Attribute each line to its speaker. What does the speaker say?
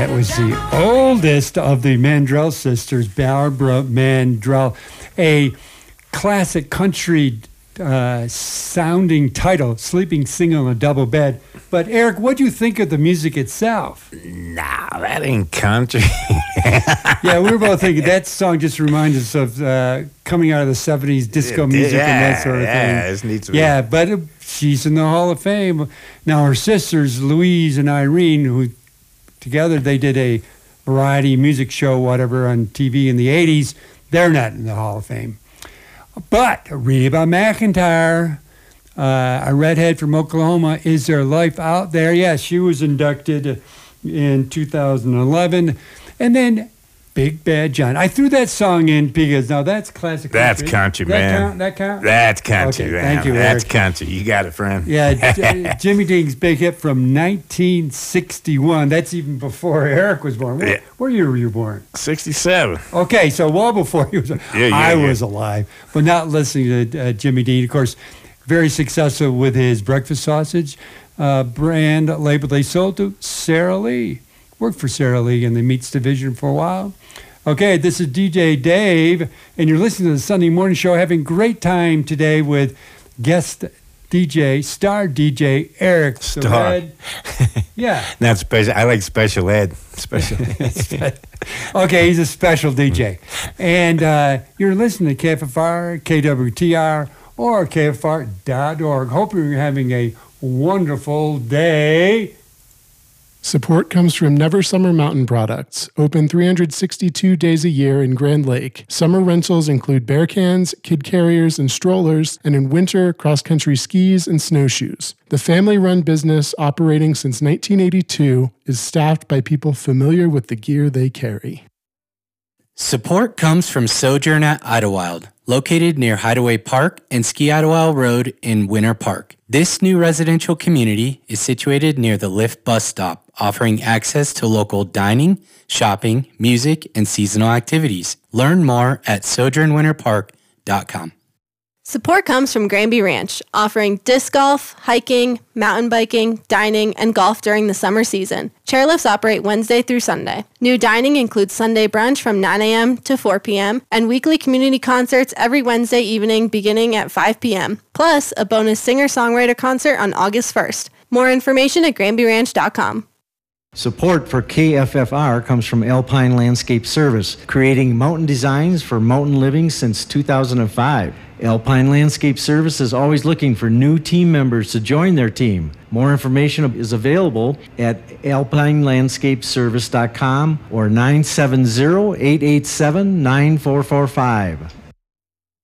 Speaker 1: That was the oldest of the Mandrell sisters, Barbara Mandrell, a classic country sounding title, Sleeping Single in a Double Bed. But Eric, what do you think of the music itself?
Speaker 2: Nah, that ain't country.
Speaker 1: Yeah, we were both thinking that song just reminds us of coming out of the 70s disco music and that sort of thing. Yeah, but she's in the Hall of Fame. Now her sisters, Louise and Irene, who together they did a variety music show, whatever, on TV in the 80s, they're not in the Hall of Fame. But Reba McEntire, a redhead from Oklahoma, Is There Life Out There? Yeah, she was inducted in 2011. And then Big Bad John. I threw that song in because now that's classic country.
Speaker 2: That's country, man.
Speaker 1: That count?
Speaker 2: That's country,
Speaker 1: okay,
Speaker 2: man.
Speaker 1: Thank you,
Speaker 2: That's
Speaker 1: Eric.
Speaker 2: country. You got it, friend.
Speaker 1: Yeah, Jimmy Dean's big hit from 1961. That's even before Eric was born. What year were you born?
Speaker 2: 67.
Speaker 1: Okay, so well before he was. I was alive, but not listening to Jimmy Dean. Of course, very successful with his breakfast sausage brand label they sold to Sara Lee. Worked for Sara Lee in the meats division for a while. Okay, this is DJ Dave, and you're listening to the Sunday Morning Show, having a great time today with guest DJ, star DJ Eric
Speaker 2: Star.
Speaker 1: Yeah.
Speaker 2: Not special. I like special ed. Special ed.
Speaker 1: Okay, he's a special DJ. And you're listening to KFFR, KWTR, or KFFR.org. Hope you're having a wonderful day.
Speaker 3: Support comes from Never Summer Mountain Products, open 362 days a year in Grand Lake. Summer rentals include bear cans, kid carriers, and strollers, and in winter, cross-country skis and snowshoes. The family-run business, operating since 1982, is staffed by people familiar with the gear they carry.
Speaker 4: Support comes from Sojourn at Idlewild, located near Hideaway Park and Ski Idlewild Road in Winter Park. This new residential community is situated near the Lyft bus stop, offering access to local dining, shopping, music, and seasonal activities. Learn more at sojournwinterpark.com.
Speaker 5: Support comes from Granby Ranch, offering disc golf, hiking, mountain biking, dining, and golf during the summer season. Chairlifts operate Wednesday through Sunday. New dining includes Sunday brunch from 9 a.m. to 4 p.m. and weekly community concerts every Wednesday evening beginning at 5 p.m. Plus a bonus singer-songwriter concert on August 1st. More information at granbyranch.com.
Speaker 6: Support for KFFR comes from Alpine Landscape Service, creating mountain designs for mountain living since 2005. Alpine Landscape Service is always looking for new team members to join their team. More information is available at alpinelandscapeservice.com or 970-887-9445.